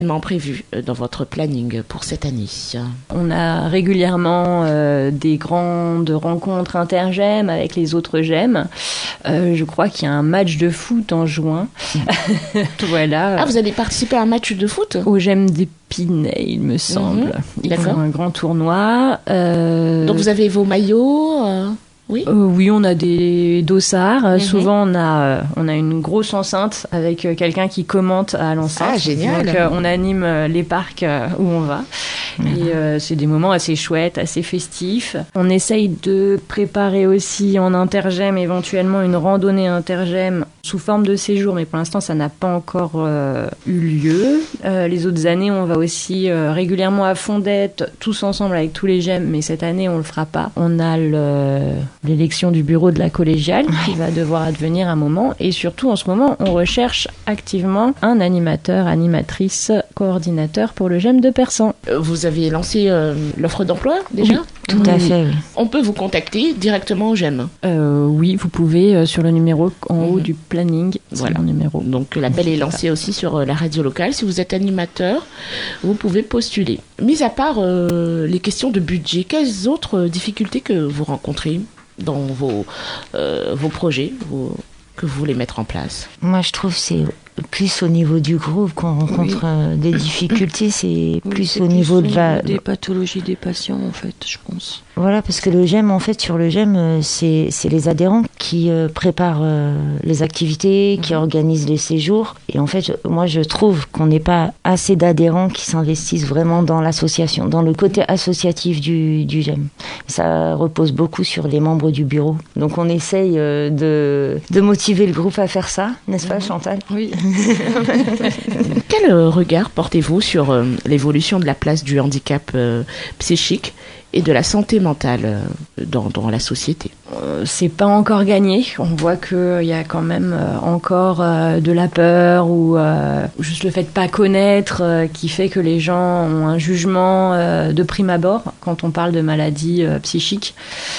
prévu dans votre planning pour cette année? On a régulièrement des grandes rencontres intergem avec les autres GEM. Je crois qu'il y a un match de foot en juin. Voilà. Ah, vous allez participer à un match de foot? Au GEM d'Épinay, il me semble. Ils font un grand tournoi. Donc vous avez vos maillots Oui. Oui, on a des dossards. Souvent, on a une grosse enceinte avec quelqu'un qui commente à l'enceinte. Ah, génial. Donc, on anime les parcs où on va. Et c'est des moments assez chouettes, assez festifs. On essaye de préparer aussi en intergem éventuellement une randonnée intergem sous forme de séjour, mais pour l'instant, ça n'a pas encore eu lieu. Les autres années, on va aussi régulièrement à Fondette, tous ensemble avec tous les GEM, mais cette année, on le fera pas. On a l'élection du bureau de la collégiale qui va devoir advenir un moment, et surtout en ce moment on recherche activement un animateur, animatrice, coordinateur pour le GEM de Persan. Vous avez lancé l'offre d'emploi déjà? Tout à fait, oui. On peut vous contacter directement au GEM? Oui, vous pouvez sur le numéro en haut du planning. Voilà. Mon numéro. Donc l'appel est lancé aussi sur la radio locale. Si vous êtes animateur, vous pouvez postuler. Mis à part les questions de budget, quelles autres difficultés que vous rencontrez dans vos projets que vous voulez mettre en place? Moi, je trouve que c'est plus au niveau du groupe qu'on rencontre des difficultés, c'est plus au niveau des pathologies des patients, en fait, je pense. Voilà, parce que le GEM, en fait, sur le GEM, c'est les adhérents qui préparent les activités, qui organisent les séjours. Et en fait, moi, je trouve qu'on n'est pas assez d'adhérents qui s'investissent vraiment dans l'association, dans le côté associatif du GEM. Ça repose beaucoup sur les membres du bureau. Donc, on essaye de motiver le groupe à faire ça, n'est-ce pas, Chantal? Oui. Quel regard portez-vous sur l'évolution de la place du handicap psychique et de la santé mentale dans la société? C'est pas encore gagné. On voit qu'il y a quand même encore de la peur ou juste le fait de pas connaître qui fait que les gens ont un jugement de prime abord quand on parle de maladies psychiques.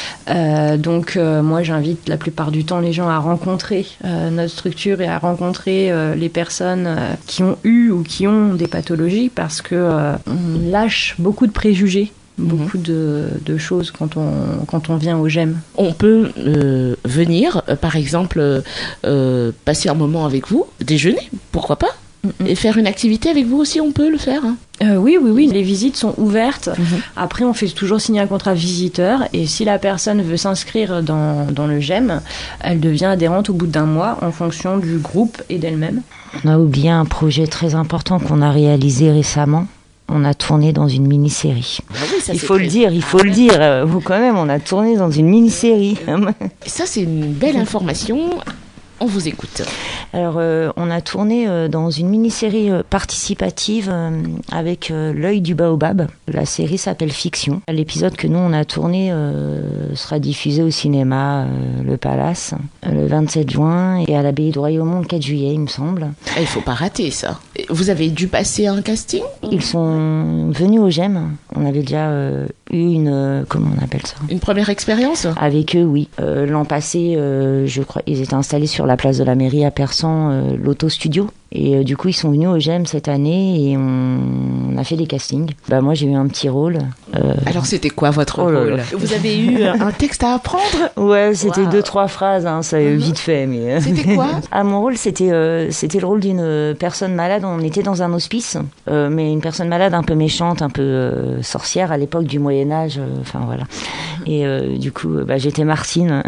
Donc moi j'invite la plupart du temps les gens à rencontrer notre structure et à rencontrer les personnes qui ont eu ou qui ont des pathologies parce que on lâche beaucoup de préjugés. Beaucoup de choses quand on vient au GEM. On peut venir, par exemple, passer un moment avec vous, déjeuner, pourquoi pas, et faire une activité avec vous aussi, on peut le faire. Oui, les visites sont ouvertes. Après, on fait toujours signer un contrat visiteur et si la personne veut s'inscrire dans le GEM, elle devient adhérente au bout d'1 mois en fonction du groupe et d'elle-même. On a oublié un projet très important qu'on a réalisé récemment. On a tourné dans une mini-série. Ah oui, ça, il faut le dire. Vous, quand même, on a tourné dans une mini-série. Ça, c'est une belle information. On vous écoute. Alors, on a tourné dans une mini-série participative avec l'œil du baobab. La série s'appelle Fiction. L'épisode que nous, on a tourné sera diffusé au cinéma Le Palace le 27 juin et à l'abbaye de Royaumont le 4 juillet, il me semble. Il ne faut pas rater ça. Vous avez dû passer un casting? Ils sont venus au GEM. On avait déjà eu une... comment on appelle ça? Une première expérience? Avec eux, oui. L'an passé, je crois, ils étaient installés sur la place de la mairie à Persan, l'auto-studio. Et du coup, ils sont venus au GEM cette année et on a fait des castings. Moi, j'ai eu un petit rôle. Alors, c'était quoi votre rôle? Vous avez eu un texte à apprendre? Ouais, c'était 2-3 phrases, ça vite fait. Mais... C'était quoi? Mon rôle, c'était le rôle d'une personne malade. On était dans un hospice, mais une personne malade un peu méchante, un peu sorcière à l'époque du Moyen-Âge. Voilà. Et du coup, j'étais Martine.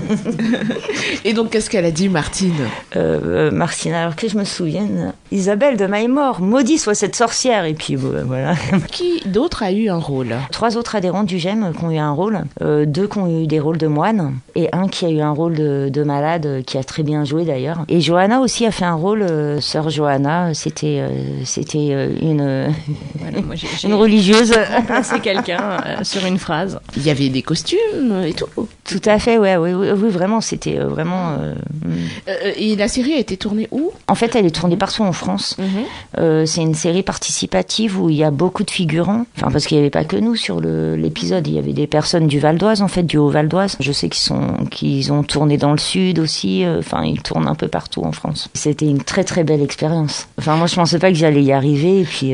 Et donc, qu'est-ce qu'elle a dit, Martine? Martine, alors que je me souviens, Isabelle de Maille-Mort, maudit soit cette sorcière. Et puis voilà. Qui d'autre a eu un rôle? 3 autres adhérents du GEM qui ont eu un rôle, 2 qui ont eu des rôles de moine et un qui a eu un rôle de malade qui a très bien joué d'ailleurs. Et Johanna aussi a fait un rôle, sœur Johanna, c'était une une religieuse. C'est quelqu'un sur une phrase. Il y avait des costumes et tout. Tout à fait, oui, vraiment, c'était vraiment. Et la série a été tournée où? En fait, elle est tournée partout en France. France. C'est une série participative où il y a beaucoup de figurants. Enfin, parce qu'il n'y avait pas que nous sur l'épisode. Il y avait des personnes du Val d'Oise, en fait, du Haut-Val d'Oise. Je sais qu'ils ont tourné dans le Sud aussi. Enfin, ils tournent un peu partout en France. C'était une très très belle expérience. Enfin, moi, je pensais pas que j'allais y arriver. Et puis,